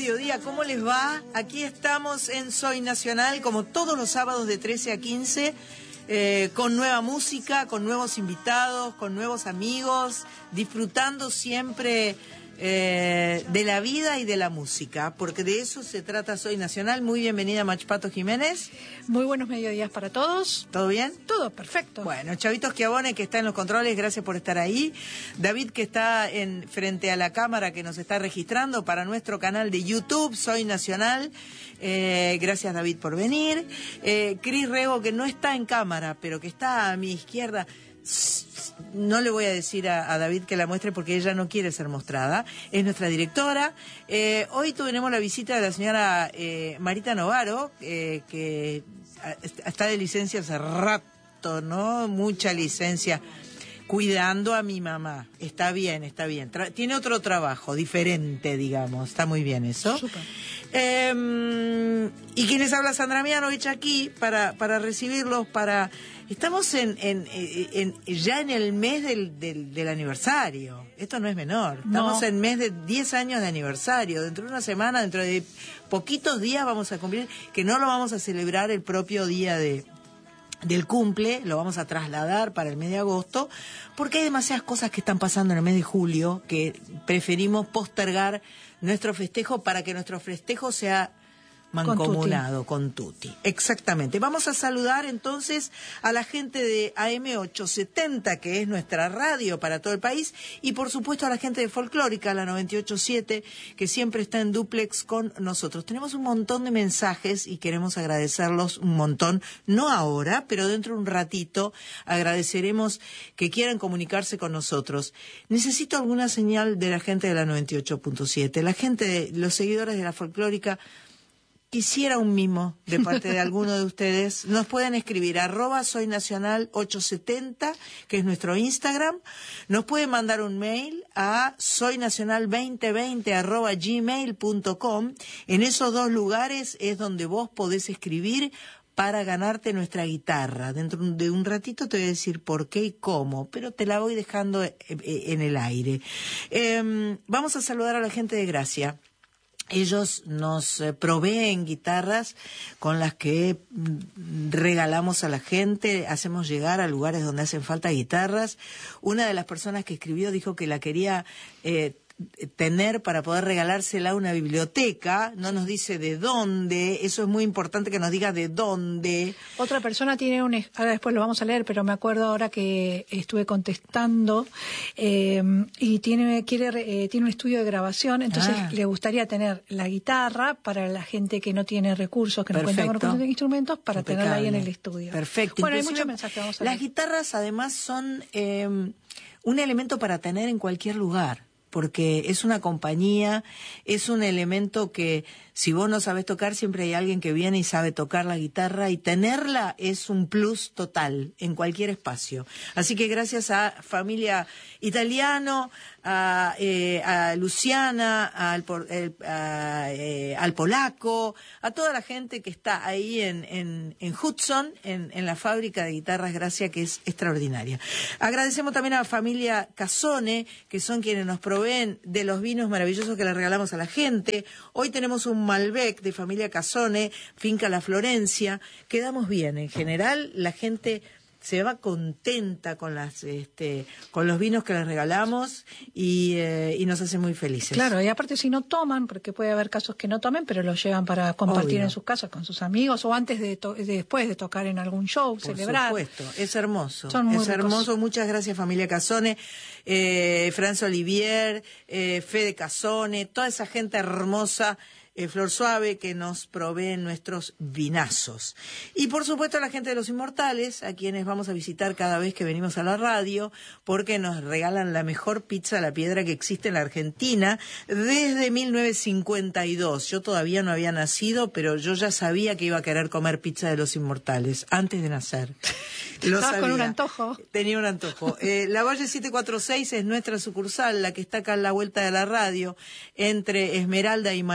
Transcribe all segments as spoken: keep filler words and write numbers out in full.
mediodía, ¿cómo les va? Aquí estamos en Soy Nacional, como todos los sábados de trece a quince, eh, con nueva música, con nuevos invitados, con nuevos amigos, disfrutando siempre eh, de la vida y de la música, porque de eso se trata Soy Nacional. Muy bienvenida, Machpato Jiménez. Muy buenos mediodías para todos. ¿Todo bien? Todo perfecto. Bueno, Chavito Schiavone, que está en los controles, gracias por estar ahí. David, que está en frente a la cámara, que nos está registrando para nuestro canal de YouTube, Soy Nacional. Eh, gracias, David, por venir. Eh, Cris Rego, que no está en cámara, pero que está a mi izquierda. No le voy a decir a, a David que la muestre porque ella no quiere ser mostrada. Es nuestra directora. Eh, hoy tuvimos la visita de la señora eh, Marita Novaro, eh, que está de licencia hace rato, ¿no? Mucha licencia. Cuidando a mi mamá. Está bien, está bien. Tra- tiene otro trabajo, diferente, digamos. Está muy bien eso. Súper. Eh, y quien les habla, Sandra Mianovich, aquí para, para recibirlos, para... Estamos en, en, en, en ya en el mes del, del, del aniversario. Esto no es menor. Estamos No. en mes de diez años de aniversario. Dentro de una semana, dentro de poquitos días vamos a cumplir, que no lo vamos a celebrar el propio día de... del cumple, lo vamos a trasladar para el mes de agosto, porque hay demasiadas cosas que están pasando en el mes de julio que preferimos postergar nuestro festejo para que nuestro festejo sea mancomunado con Tutti. Con Tutti. Exactamente. Vamos a saludar entonces a la gente de A M ochocientos setenta, que es nuestra radio para todo el país, y por supuesto a la gente de Folclórica, la noventa y ocho punto siete, que siempre está en dúplex con nosotros. Tenemos un montón de mensajes y queremos agradecerlos un montón, no ahora, pero dentro de un ratito agradeceremos que quieran comunicarse con nosotros. Necesito alguna señal de la gente de la noventa y ocho punto siete. La gente de los seguidores de la Folclórica, quisiera un mimo de parte de alguno de ustedes. Nos pueden escribir arroba soy nacional ochocientos setenta, que es nuestro Instagram. Nos pueden mandar un mail a soynacional veinte veinte arroba gmail punto com. En esos dos lugares es donde vos podés escribir para ganarte nuestra guitarra. Dentro de un ratito te voy a decir por qué y cómo, pero te la voy dejando en el aire. Eh, vamos a saludar a la gente de Gracia. Ellos nos eh, proveen guitarras con las que mm, regalamos a la gente, hacemos llegar a lugares donde hacen falta guitarras. Una de las personas que escribió dijo que la quería eh, tener para poder regalársela a una biblioteca. No nos dice de dónde. Eso es muy importante, que nos diga de dónde. Otra persona tiene un... Ahora después lo vamos a leer, pero me acuerdo ahora que estuve contestando eh, y tiene quiere eh, tiene un estudio de grabación, entonces Ah. le gustaría tener la guitarra para la gente que no tiene recursos, que no cuenta con Perfecto. recursos de instrumentos, para Impecable. tenerla ahí en el estudio. Perfecto. Bueno, hay Inclusive, muchos mensajes, vamos a las leer. guitarras además son eh, un elemento para tener en cualquier lugar, porque es una compañía, es un elemento que si vos no sabés tocar, siempre hay alguien que viene y sabe tocar la guitarra, y tenerla es un plus total en cualquier espacio. Así que gracias a Familia Italiano, a, eh, a Luciana, al, por- el- a, eh, al polaco, a toda la gente que está ahí en, en, en Hudson, en, en la fábrica de guitarras Gracia, que es extraordinaria. Agradecemos también a la familia Casone, que son quienes nos proveen de los vinos maravillosos que le regalamos a la gente. Hoy tenemos un Malbec de familia Casone, finca La Florencia. Quedamos bien, en general la gente se va contenta con las este con los vinos que les regalamos y, eh, y nos hace muy felices. Claro, y aparte si no toman, porque puede haber casos que no tomen, pero los llevan para compartir Obvio. en sus casas con sus amigos o antes de, to- de después de tocar en algún show, Por celebrar. supuesto, es hermoso, Son muy es ricos. hermoso. Muchas gracias, familia Casone, eh, Franz Olivier, eh, Fede Casone, toda esa gente hermosa, eh, Flor Suave, que nos proveen nuestros vinazos. Y por supuesto a la gente de Los Inmortales, a quienes vamos a visitar cada vez que venimos a la radio, porque nos regalan la mejor pizza a la piedra que existe en la Argentina desde mil novecientos cincuenta y dos. Yo todavía no había nacido, pero yo ya sabía que iba a querer comer pizza de Los Inmortales antes de nacer. Lo Estabas con sabía. un antojo. Tenía un antojo. Eh, la Valle setecientos cuarenta y seis es nuestra sucursal, la que está acá en la vuelta de la radio, entre Esmeralda y Maipú.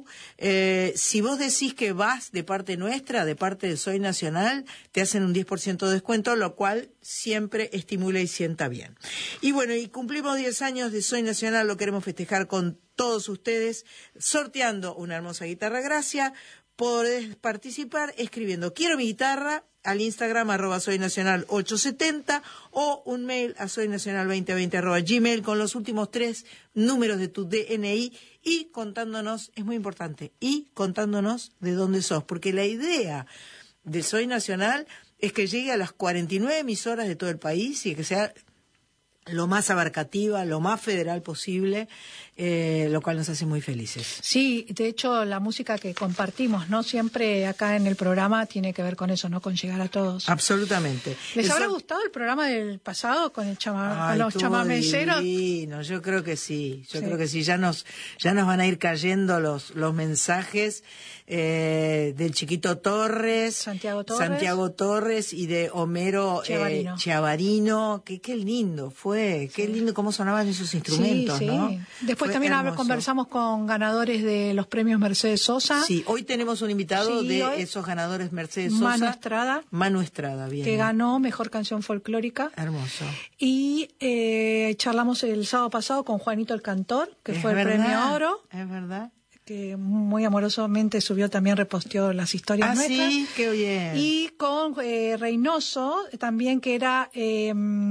show. Eh, si vos decís que vas de parte nuestra, de parte de Soy Nacional, te hacen un diez por ciento de descuento, lo cual siempre estimula y sienta bien. Y bueno, y cumplimos diez años de Soy Nacional, lo queremos festejar con todos ustedes, sorteando una hermosa guitarra Gracia. Podés participar escribiendo quiero mi guitarra al Instagram arroba soy nacional ochocientos setenta o un mail a soynacional veinte veinte arroba gmail con los últimos tres números de tu D N I y contándonos, es muy importante, y contándonos de dónde sos, porque la idea de Soy Nacional es que llegue a las cuarenta y nueve emisoras de todo el país y que sea lo más abarcativa, lo más federal posible, eh, lo cual nos hace muy felices. Sí, de hecho la música que compartimos, ¿no? Siempre acá en el programa tiene que ver con eso, ¿no? Con llegar a todos. Absolutamente. ¿Les Eso... habrá gustado el programa del pasado con el chama... Ay, los chamameceros? Divino. Yo creo que sí, yo sí. creo que sí. Ya nos, ya nos van a ir cayendo los, los mensajes eh, del Chiquito Torres, Santiago Torres, Santiago Torres y de Homero Chiavarino. Eh, Chiavarino. Que qué lindo fue, qué sí. lindo cómo sonaban esos instrumentos, sí, sí. ¿no? Después fue también hermoso. Conversamos con ganadores de los premios Mercedes Sosa. Sí, hoy tenemos un invitado sí, de hoy... esos ganadores Mercedes Sosa. Manu Estrada. Manu Estrada, bien. Que ganó Mejor Canción Folclórica. Hermoso. Y eh, charlamos el sábado pasado con Juanito el Cantor, que es fue verdad, el premio Oro. Es verdad. Que muy amorosamente subió, también reposteó las historias ah, nuestras. Sí, qué bien. Y con eh, Reynoso, también que era, eh,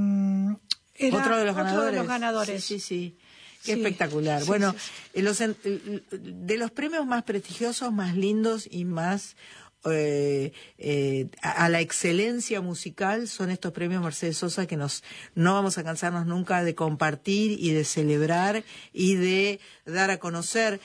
era otro de los otro ganadores. De los ganadores. Sí, sí, sí. Qué sí, espectacular. Sí, bueno, sí, sí. Los, de los premios más prestigiosos, más lindos y más eh, eh, a, a la excelencia musical son estos premios Mercedes Sosa que nos no vamos a cansarnos nunca de compartir y de celebrar y de dar a conocer.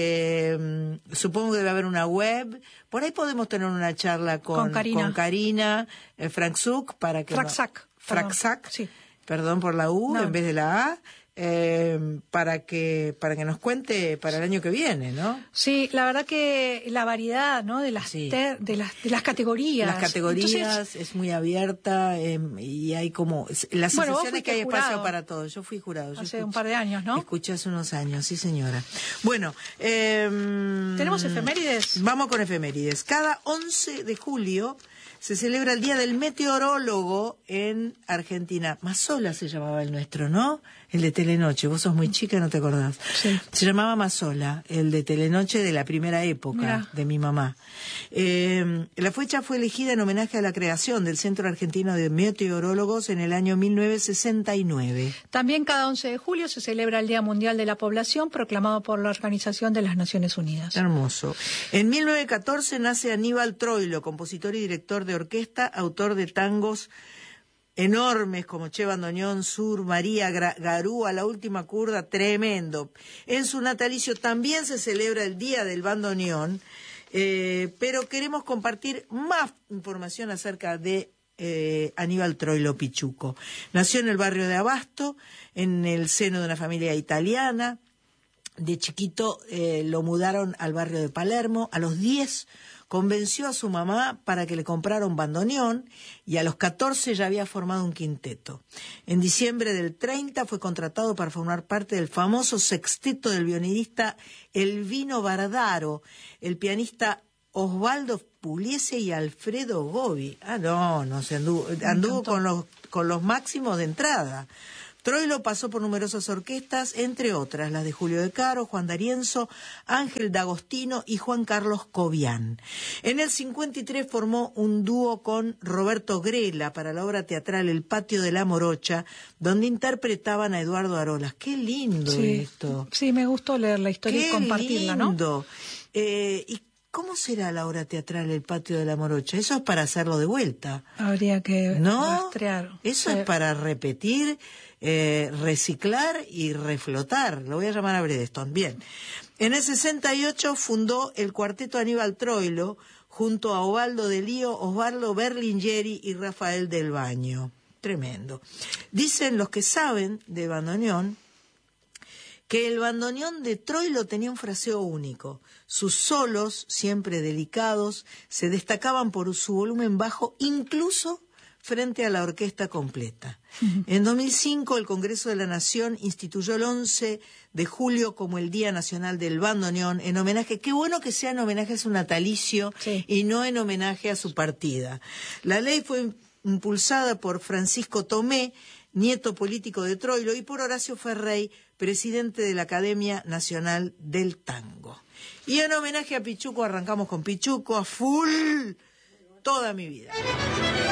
Eh, supongo que debe haber una web. Por ahí podemos tener una charla con, con Karina, con Karina eh, Fraxuk para que Fraxac, no, Fraxac, sí. Perdón por la U no. en vez de la A. Eh, para que para que nos cuente para el año que viene, ¿no? Sí, la verdad que la variedad, ¿no? De las sí. ter, de las de las categorías. Las categorías Entonces, es muy abierta eh, y hay como la bueno, sensación es que hay jurado. espacio para todo. Yo fui jurado. Yo hace escuché, un par de años, ¿no? Escuché hace unos años, sí señora. Bueno, eh, tenemos efemérides. Vamos con efemérides. Cada once de julio se celebra el Día del Meteorólogo en Argentina. Mazola se llamaba el nuestro, ¿no? El de Telenoche. Vos sos muy chica, no te acordás. Sí. Se llamaba Mazola, el de Telenoche de la primera época. Mirá. De mi mamá. Eh, la fecha fue elegida en homenaje a la creación del Centro Argentino de Meteorólogos en el año mil novecientos sesenta y nueve. También cada once de julio se celebra el Día Mundial de la Población, proclamado por la Organización de las Naciones Unidas. Hermoso. En mil novecientos catorce nace Aníbal Troilo, compositor y director de orquesta, autor de tangos enormes como Che Bandoneón, Sur, María, Garúa, La Última Curda, tremendo. En su natalicio también se celebra el Día del Bandoneón, eh, pero queremos compartir más información acerca de eh, Aníbal Troilo Pichuco. Nació en el barrio de Abasto, en el seno de una familia italiana. De chiquito eh, lo mudaron al barrio de Palermo. A los diez convenció a su mamá para que le comprara un bandoneón y a los catorce ya había formado un quinteto. En diciembre del treinta fue contratado para formar parte del famoso sexteto del violinista Elvino Bardaro, el pianista Osvaldo Pugliese y Alfredo Gobi. Ah, no, no se anduvo, anduvo con los, con los máximos de entrada. Troilo pasó por numerosas orquestas, entre otras las de Julio De Caro, Juan D'Arienzo, Ángel D'Agostino y Juan Carlos Cobian. En el cincuenta y tres formó un dúo con Roberto Grela para la obra teatral El Patio de la Morocha, donde interpretaban a Eduardo Arolas. ¡Qué lindo sí, esto! Sí, me gustó leer la historia ¡Qué y compartirla, lindo! ¿no? Eh, ¿Y cómo será la obra teatral El Patio de la Morocha? Eso es para hacerlo de vuelta. Habría que ¿no? rastrear. Eso sí. es para repetir, eh, reciclar y reflotar. Lo voy a llamar a Bredeston. Bien. En el sesenta y ocho fundó el cuarteto Aníbal Troilo junto a Ovaldo de Lío, Osvaldo Berlingeri y Rafael del Baño. Tremendo. Dicen los que saben de bandoneón que el bandoneón de Troilo tenía un fraseo único. Sus solos, siempre delicados, se destacaban por su volumen bajo, incluso frente a la orquesta completa. En dos mil cinco, el Congreso de la Nación instituyó el once de julio como el Día Nacional del Bandoneón, en homenaje, qué bueno que sea en homenaje a su natalicio, sí, y no en homenaje a su partida. La ley fue impulsada por Francisco Tomé, nieto político de Troilo, y por Horacio Ferrey, presidente de la Academia Nacional del Tango. Y en homenaje a Pichuco arrancamos con Pichuco a full toda mi vida.